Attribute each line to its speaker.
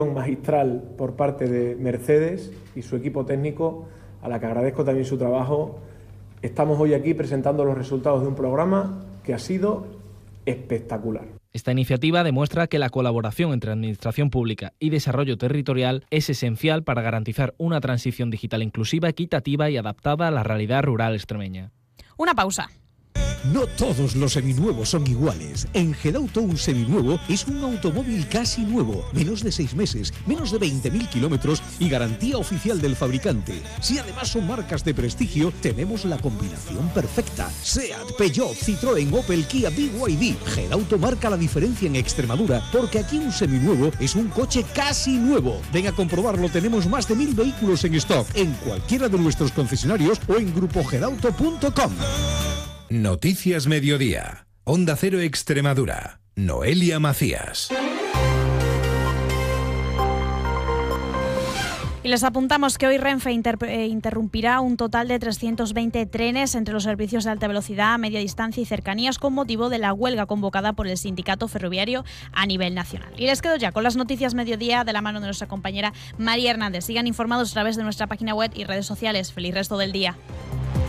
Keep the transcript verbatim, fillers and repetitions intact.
Speaker 1: magistral por parte de Mercedes y su equipo técnico, a la que agradezco también su trabajo. Estamos hoy aquí presentando los resultados de un programa que ha sido espectacular.
Speaker 2: Esta iniciativa demuestra que la colaboración entre Administración Pública y Desarrollo Territorial es esencial para garantizar una transición digital inclusiva, equitativa y adaptada a la realidad rural extremeña.
Speaker 3: Una pausa.
Speaker 4: No todos los seminuevos son iguales. En Gedauto un seminuevo es un automóvil casi nuevo, menos de seis meses, menos de veinte mil kilómetros y garantía oficial del fabricante. Si además son marcas de prestigio, tenemos la combinación perfecta. SEAT, Peugeot, Citroën, Opel, Kia, B Y D. Gedauto marca la diferencia en Extremadura, porque aquí un seminuevo es un coche casi nuevo. Ven a comprobarlo, tenemos más de mil vehículos en stock, en cualquiera de nuestros concesionarios o en grupo gedauto punto com.
Speaker 5: Noticias Mediodía. Onda Cero Extremadura. Noelia Macías.
Speaker 3: Y les apuntamos que hoy Renfe inter- eh, interrumpirá un total de trescientos veinte trenes entre los servicios de alta velocidad, media distancia y cercanías con motivo de la huelga convocada por el sindicato ferroviario a nivel nacional. Y les quedo ya con las noticias Mediodía de la mano de nuestra compañera María Hernández. Sigan informados a través de nuestra página web y redes sociales. Feliz resto del día.